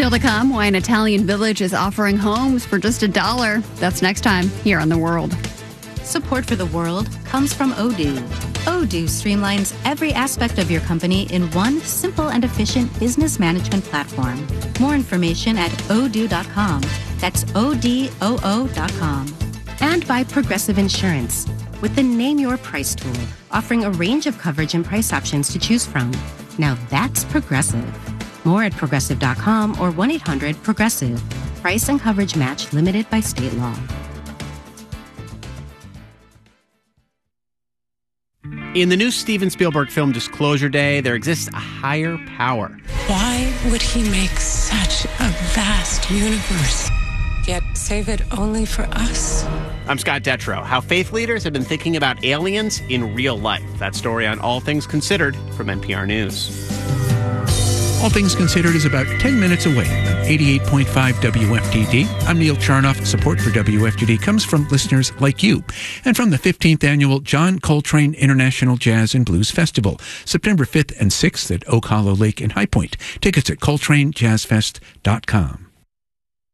Still to come, why an Italian village is offering homes for just $1. That's next time here on The World. Support for The World comes from Odoo. Odoo streamlines every aspect of your company in one simple and efficient business management platform. More information at odoo.com. That's ODOO.com. And by Progressive Insurance, with the Name Your Price tool, offering a range of coverage and price options to choose from. Now that's Progressive. More at Progressive.com or 1-800-PROGRESSIVE. Price and coverage match limited by state law. In the new Steven Spielberg film Disclosure Day, there exists a higher power. Why would he make such a vast universe, yet save it only for us? I'm Scott Detrow. How faith leaders have been thinking about aliens in real life. That story on All Things Considered from NPR News. All Things Considered is about 10 minutes away on 88.5 WFTD. I'm Neil Charnoff. Support for WFTD comes from listeners like you and from the 15th Annual John Coltrane International Jazz and Blues Festival, September 5th and 6th at Oak Hollow Lake in High Point. Tickets at ColtraneJazzFest.com.